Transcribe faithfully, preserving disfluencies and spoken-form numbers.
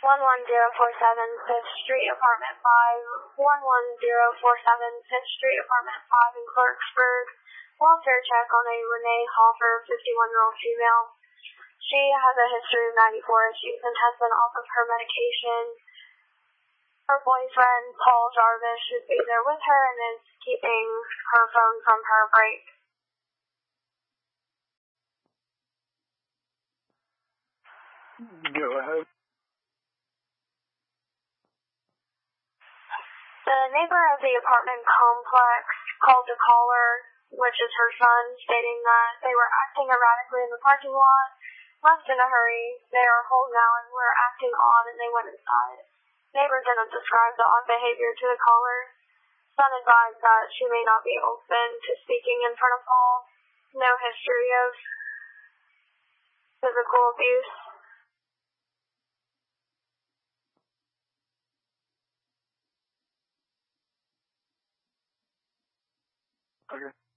one one zero four seven fifth Street, Apartment five, one one zero four seven fifth Street, Apartment five in Clarksburg. Welfare check on a Renee Hoffer, fifty-one-year-old female. She has a history of ninety-four issues and has been off of her medication. Her boyfriend, Paul Jarvis, should be there with her and is keeping her phone from her break. Go ahead. The neighbor of the apartment complex called the caller, which is her son, stating that they were acting erratically in the parking lot, left in a hurry. They are home now and were acting odd and they went inside. Neighbor didn't describe the odd behavior to the caller. Son advised that she may not be open to speaking in front of Paul. No history of physical abuse. Okay.